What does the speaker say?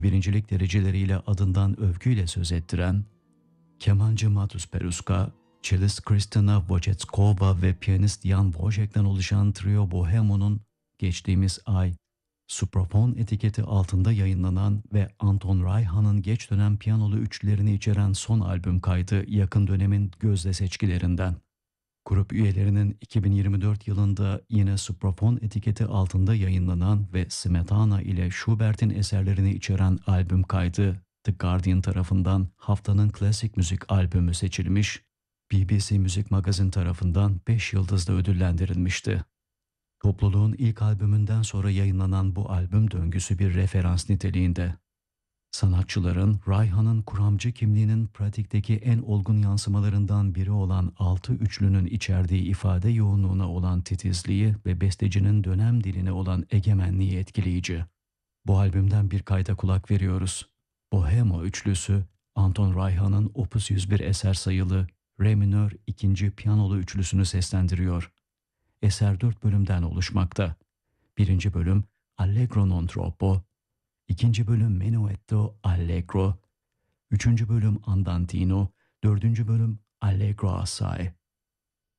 birincilik dereceleriyle adından övgüyle söz ettiren, kemancı Matus Peruska, cellist Kristina Wojciechowska ve piyanist Jan Wojcik'ten oluşan Trio Bohemo'nun geçtiğimiz ay Supraphon etiketi altında yayınlanan ve Anton Reicha'nın geç dönem piyanolu üçlülerini içeren son albüm kaydı yakın dönemin gözde seçkilerinden. Grup üyelerinin 2024 yılında yine Supraphon etiketi altında yayınlanan ve Smetana ile Schubert'in eserlerini içeren albüm kaydı The Guardian tarafından haftanın klasik müzik albümü seçilmiş, BBC Müzik Magazin tarafından 5 yıldızla ödüllendirilmişti. Topluluğun ilk albümünden sonra yayınlanan bu albüm döngüsü bir referans niteliğinde. Sanatçıların Reicha'nın kuramcı kimliğinin pratikteki en olgun yansımalarından biri olan altı üçlünün içerdiği ifade yoğunluğuna olan titizliği ve bestecinin dönem diline olan egemenliği etkileyici. Bu albümden bir kayda kulak veriyoruz. Bohemo üçlüsü, Anton Reicha'nın Opus 101 eser sayılı Re minör 2. piyanolu üçlüsünü seslendiriyor. Eser 4 bölümden oluşmakta. Birinci bölüm Allegro non troppo, İkinci bölüm Menuetto Allegro, üçüncü bölüm Andantino, dördüncü bölüm Allegro assai.